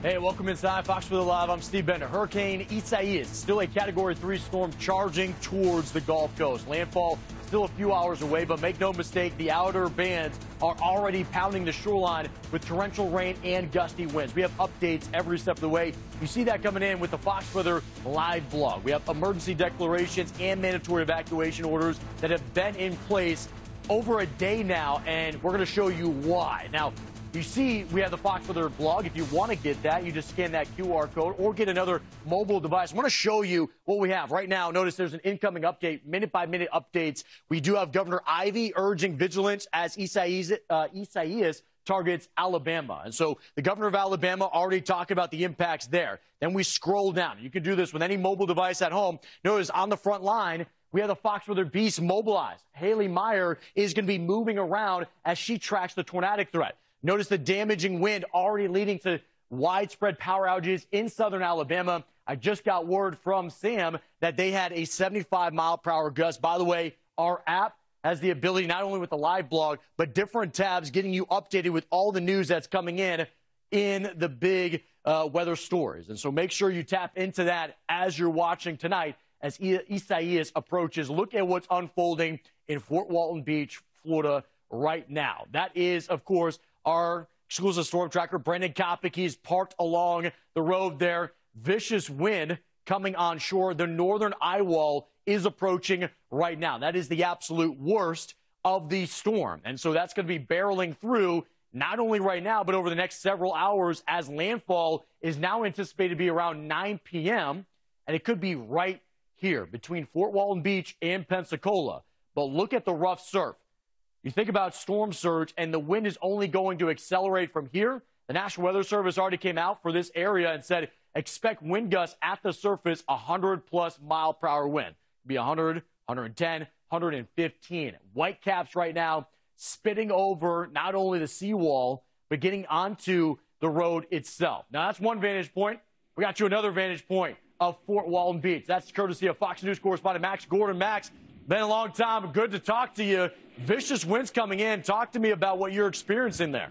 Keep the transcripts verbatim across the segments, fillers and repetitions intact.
Hey, welcome inside Fox Weather Live. I'm Steve Bender. Hurricane Isaias, still a Category three storm charging towards the Gulf Coast. Landfall still a few hours away, but make no mistake, the outer bands are already pounding the shoreline with torrential rain and gusty winds. We have updates every step of the way. You see that coming in with the Fox Weather Live blog. We have emergency declarations and mandatory evacuation orders that have been in place over a day now, and we're going to show you why. Now, you see, we have the Fox Weather blog. If you want to get that, you just scan that Q R code or get another mobile device. I want to show you what we have right now. Notice there's an incoming update, minute-by-minute updates. We do have Governor Ivey urging vigilance as Isaias, uh, Isaias targets Alabama. And so the governor of Alabama already talked about the impacts there. Then we scroll down. You can do this with any mobile device at home. Notice on the front line, we have the Fox Weather Beast mobilized. Haley Meyer is going to be moving around as she tracks the tornadic threat. Notice the damaging wind already leading to widespread power outages in southern Alabama. I just got word from Sam that they had a seventy-five mile per hour gust. By the way, our app has the ability, not only with the live blog, but different tabs getting you updated with all the news that's coming in in the big uh, weather stories. And so make sure you tap into that as you're watching tonight as Isaias approaches. Look at what's unfolding in Fort Walton Beach, Florida right now. That is, of course, our exclusive storm tracker, Brendan Kopic. He's parked along the road there. Vicious wind coming on shore. The northern eye wall is approaching right now. That is the absolute worst of the storm. And so that's going to be barreling through not only right now, but over the next several hours as landfall is now anticipated to be around nine p m And it could be right here between Fort Walton Beach and Pensacola. But look at the rough surf. You think about storm surge, and the wind is only going to accelerate from here. The National Weather Service already came out for this area and said expect wind gusts at the surface one hundred plus mile per hour wind. It'd be one hundred, one ten, one hundred fifteen. Whitecaps right now spitting over not only the seawall, but getting onto the road itself. Now, that's one vantage point. We got you another vantage point of Fort Walton Beach. That's courtesy of Fox News correspondent Max Gordon. Max, been a long time. Good to talk to you. Vicious winds coming in. Talk to me about what you're experiencing there.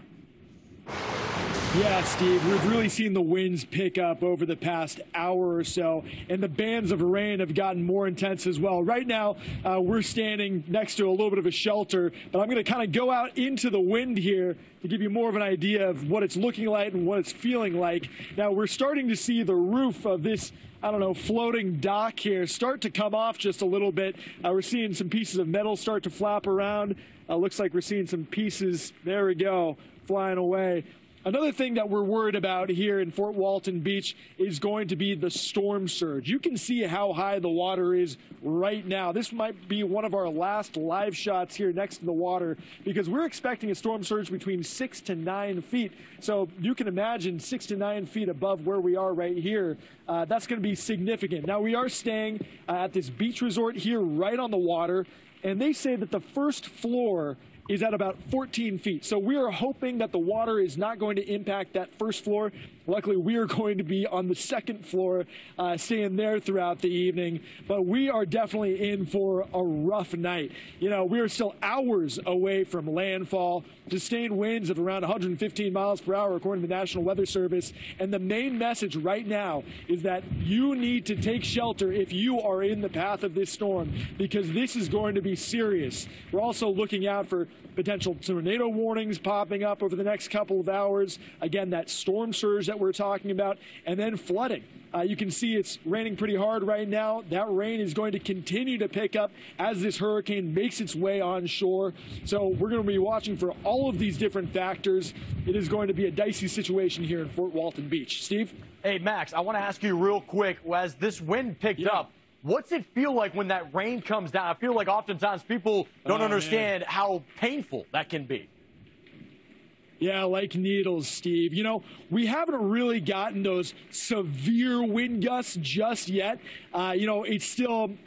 Yeah, Steve, we've really seen the winds pick up over the past hour or so, and the bands of rain have gotten more intense as well. Right now, uh, we're standing next to a little bit of a shelter, but I'm going to kind of go out into the wind here to give you more of an idea of what it's looking like and what it's feeling like. Now, we're starting to see the roof of this, I don't know, floating dock here start to come off just a little bit. Uh, we're seeing some pieces of metal start to flap around. Uh, looks like we're seeing some pieces, there we go, flying away. Another thing that we're worried about here in Fort Walton Beach is going to be the storm surge. You can see how high the water is right now. This might be one of our last live shots here next to the water because we're expecting a storm surge between six to nine feet. So you can imagine six to nine feet above where we are right here. Uh, that's going to be significant. Now, we are staying uh, at this beach resort here right on the water, and they say that the first floor is at about fourteen feet. So we are hoping that the water is not going to impact that first floor. Luckily, we are going to be on the second floor, uh, staying there throughout the evening. But we are definitely in for a rough night. You know, we are still hours away from landfall. Sustained winds of around one hundred fifteen miles per hour, according to the National Weather Service. And the main message right now is that you need to take shelter if you are in the path of this storm, because this is going to be serious. We're also looking out for potential tornado warnings popping up over the next couple of hours. Again, that storm surge that we're talking about, and then flooding. Uh, you can see it's raining pretty hard right now. That rain is going to continue to pick up as this hurricane makes its way onshore. So we're going to be watching for all of these different factors. It is going to be a dicey situation here in Fort Walton Beach. Steve? Hey, Max, I want to ask you real quick, as this wind picked yeah. up, what's it feel like when that rain comes down? I feel like oftentimes people don't oh, understand man. how painful that can be. Yeah, like needles, Steve. You know, we haven't really gotten those severe wind gusts just yet. Uh, you know, it's still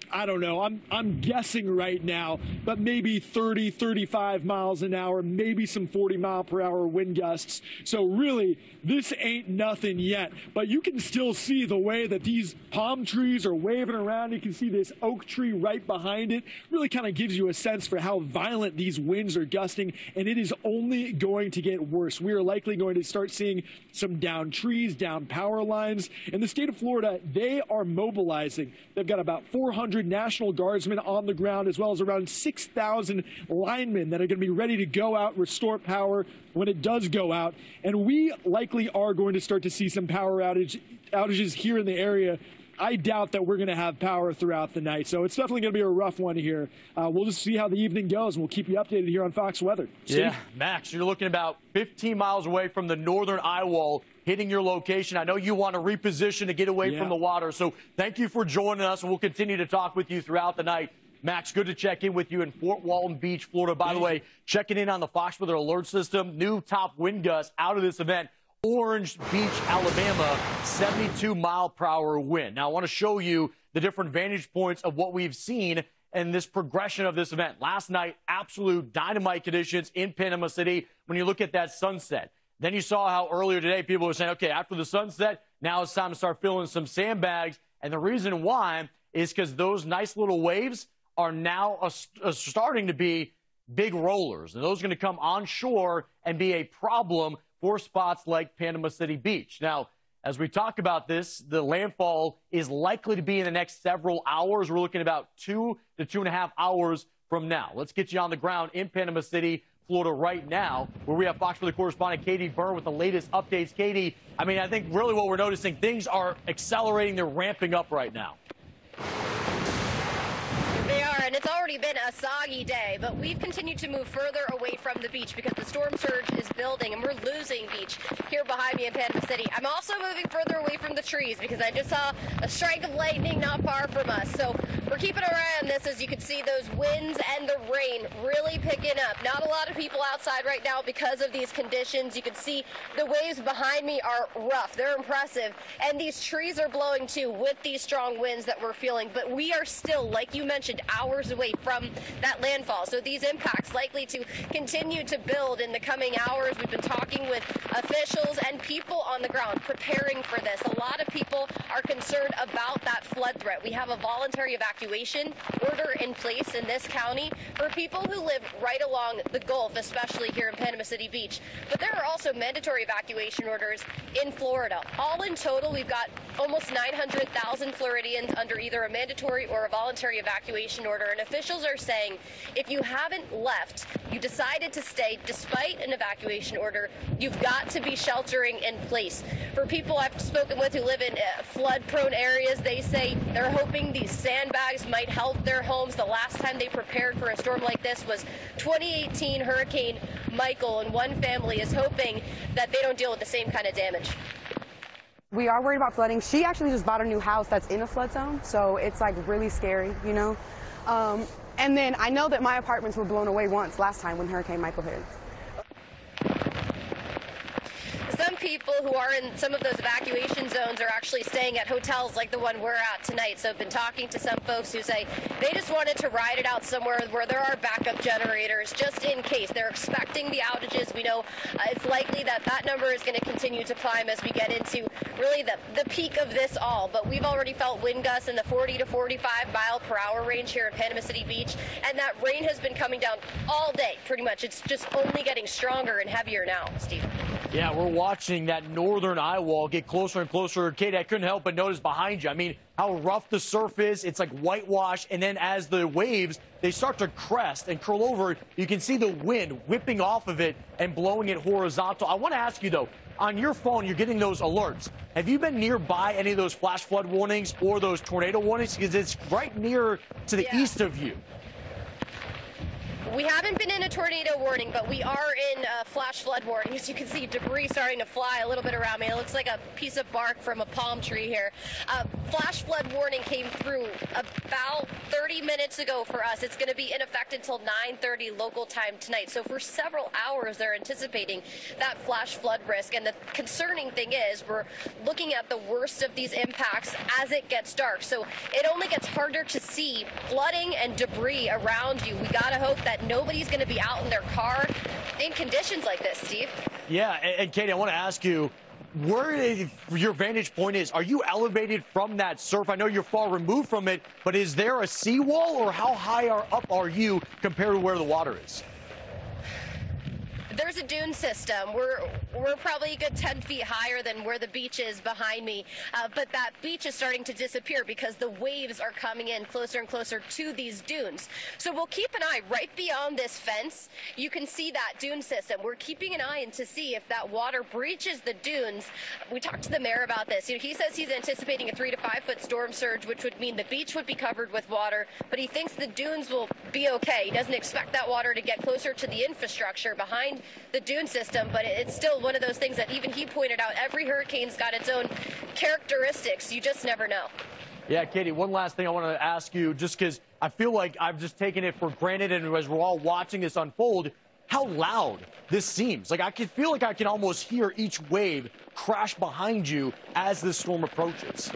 I don't know, I'm, I'm guessing right now, but maybe thirty, thirty-five miles an hour, maybe some forty mile per hour wind gusts. So really, this ain't nothing yet, but you can still see the way that these palm trees are waving around. You can see this oak tree right behind it. Really kind of gives you a sense for how violent these winds are gusting, and it is only going to get worse. We are likely going to start seeing some downed trees, down power lines. In the state of Florida, they are mobilizing. They've got about four hundred National Guardsmen on the ground, as well as around six thousand linemen that are going to be ready to go out, restore power when it does go out. And we likely are going to start to see some power outage, outages here in the area. I doubt that we're going to have power throughout the night. So it's definitely going to be a rough one here. Uh, we'll just see how the evening goes, and we'll keep you updated here on Fox Weather. Steve? Yeah, Max, you're looking about fifteen miles away from the northern eye wall, hitting your location. I know you want to reposition to get away yeah. from the water. So thank you for joining us, and we'll continue to talk with you throughout the night. Max, good to check in with you in Fort Walton Beach, Florida. By the way, checking in on the Fox Weather Alert System, new top wind gusts out of this event. Orange Beach, Alabama, seventy-two mile per hour wind. Now, I want to show you the different vantage points of what we've seen in this progression of this event. Last night, absolute dynamite conditions in Panama City when you look at that sunset. Then you saw how earlier today people were saying, okay, after the sunset, now it's time to start filling some sandbags. And the reason why is because those nice little waves are now a, a starting to be big rollers. And those are going to come onshore and be a problem for spots like Panama City Beach. Now, as we talk about this, the landfall is likely to be in the next several hours. We're looking at about two to two and a half hours from now. Let's get you on the ground in Panama City, Florida right now, where we have Fox Weather correspondent Katie Byrne with the latest updates. Katie, I mean, I think really what we're noticing, things are accelerating. They're ramping up right now. They are, and it's already been a soggy day, but we've continued to move further away from the beach because the storm surge is building, and we're losing beach here behind me in Panama City. I'm also moving further away from the trees because I just saw a strike of lightning not far from us. So we're keeping our eye on this. As you can see, those winds and the rain really picking up. Not a lot of people outside right now because of these conditions. You can see the waves behind me are rough. They're impressive, and these trees are blowing too with these strong winds that we're feeling. But we are still, like you mentioned, hours away from that landfall. So these impacts likely to continue to build in the coming hours. We've been talking with officials and people on the ground preparing for this. A lot of people are concerned about that flood threat. We have a voluntary evacuation order in place in this county for people who live right along the Gulf, especially here in Panama City Beach. But there are also mandatory evacuation orders in Florida. All in total, we've got almost nine hundred thousand Floridians under either a mandatory or a voluntary evacuation order, and officials are saying if you haven't left, you decided to stay despite an evacuation order, you've got to be sheltering in place. For people I've spoken with who live in uh, flood-prone areas, they say they're hoping these sandbags might help their homes. The last time they prepared for a storm like this was twenty eighteen Hurricane Michael, and one family is hoping that they don't deal with the same kind of damage. We are worried about flooding. She actually just bought a new house that's in a flood zone, so it's like really scary, you know. Um, and then I know that my apartments were blown away once last time when Hurricane Michael hit. Some people who are in some of those evacuation zones are actually staying at hotels like the one we're at tonight. So I've been talking to some folks who say they just wanted to ride it out somewhere where there are backup generators just in case. They're expecting the outages. We know uh, it's likely that that number is going to continue to climb as we get into really the, the peak of this all. But we've already felt wind gusts in the forty to forty-five mile per hour range here in Panama City Beach. And that rain has been coming down all day, pretty much. It's just only getting stronger and heavier now, Steve. Yeah, we're watching that northern eye wall get closer and closer. Katie, I couldn't help but notice behind you. I mean, how rough the surf is. It's like whitewash. And then as the waves, they start to crest and curl over, you can see the wind whipping off of it and blowing it horizontal. I want to ask you, though, on your phone, you're getting those alerts. Have you been nearby any of those flash flood warnings or those tornado warnings? Because it's right near to the yeah. east of you. We haven't been in a tornado warning, but we are in a flash flood warning. As you can see, debris starting to fly a little bit around me. It looks like a piece of bark from a palm tree here. Uh, flash flood warning came through about thirty minutes ago for us. It's going to be in effect until nine thirty local time tonight. So for several hours, they're anticipating that flash flood risk. And the concerning thing is we're looking at the worst of these impacts as it gets dark. So it only gets harder to see flooding and debris around you. We got to hope that nobody's going to be out in their car in conditions like this, Steve. Yeah, and, and Katie, I want to ask you, where your vantage point is, are you elevated from that surf? I know you're far removed from it, but is there a seawall, or how high are, up are you compared to where the water is? There's a dune system. We're we're probably a good ten feet higher than where the beach is behind me, uh, but that beach is starting to disappear because the waves are coming in closer and closer to these dunes. So we'll keep an eye right beyond this fence. You can see that dune system. We're keeping an eye in to see if that water breaches the dunes. We talked to the mayor about this. You know, he says he's anticipating a three to five foot storm surge, which would mean the beach would be covered with water, but he thinks the dunes will be okay. He doesn't expect that water to get closer to the infrastructure behind the dune system, but it's still one of those things that even he pointed out. Every hurricane's got its own characteristics. You just never know. Yeah, Katie, one last thing I want to ask you, just because I feel like I've just taken it for granted, and as we're all watching this unfold, how loud this seems. Like, I can feel like I can almost hear each wave crash behind you as this storm approaches.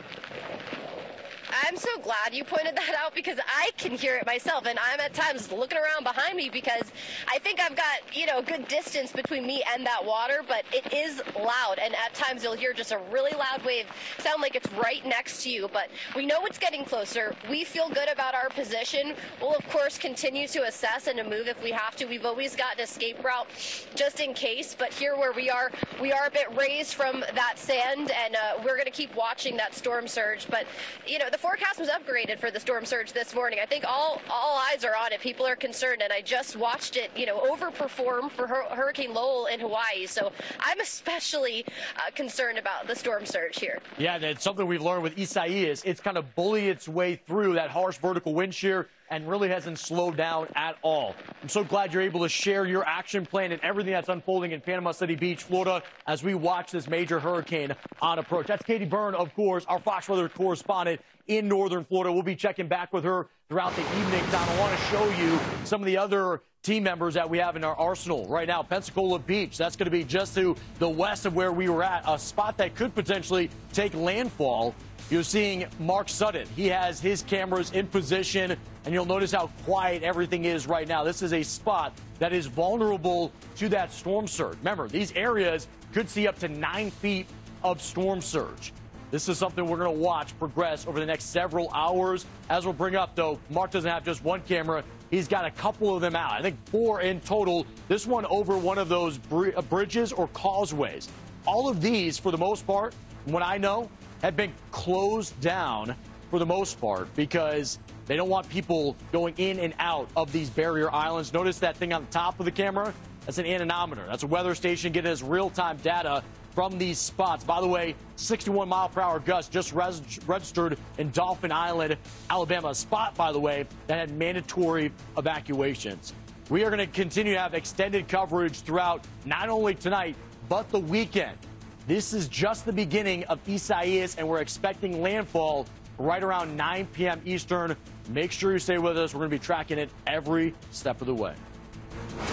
I'm so glad you pointed that out because I can hear it myself, and I'm at times looking around behind me because I think I've got, you know, a good distance between me and that water, but it is loud, and at times you'll hear just a really loud wave sound like it's right next to you, but we know it's getting closer. We feel good about our position. We'll, of course, continue to assess and to move if we have to. We've always got an escape route just in case, but here where we are, we are a bit raised from that sand, and uh, we're going to keep watching that storm surge, but, you know, the forecast was upgraded for the storm surge this morning. I think all all eyes are on it. People are concerned, and I just watched it, you know, overperform for Hur Hurricane Lowell in Hawaii. So I'm especially uh, concerned about the storm surge here. Yeah, that's something we've learned with Isaias. It's kind of bullied its way through that harsh vertical wind shear and really hasn't slowed down at all. I'm so glad you're able to share your action plan and everything that's unfolding in Panama City Beach, Florida, as we watch this major hurricane on approach. That's Katie Byrne, of course, our Fox Weather correspondent in northern Florida. We'll be checking back with her throughout the evening. Don, I want to show you some of the other team members that we have in our arsenal right now. Pensacola Beach, that's going to be just to the west of where we were at, a spot that could potentially take landfall. You're seeing Mark Sutton. He has his cameras in position, and you'll notice how quiet everything is right now. This is a spot that is vulnerable to that storm surge. Remember, these areas could see up to nine feet of storm surge. This is something we're going to watch progress over the next several hours. As we'll bring up, though, Mark doesn't have just one camera. He's got a couple of them out. I think four in total. This one over one of those br bridges or causeways. All of these, for the most part, what I know, have been closed down for the most part because they don't want people going in and out of these barrier islands. Notice that thing on the top of the camera? That's an anemometer. That's a weather station getting us real-time data from these spots. By the way, sixty-one mile per hour gusts just res registered in Dolphin Island, Alabama. A spot, by the way, that had mandatory evacuations. We are going to continue to have extended coverage throughout not only tonight, but the weekend. This is just the beginning of Isaias, and we're expecting landfall right around nine p m Eastern. Make sure you stay with us. We're going to be tracking it every step of the way.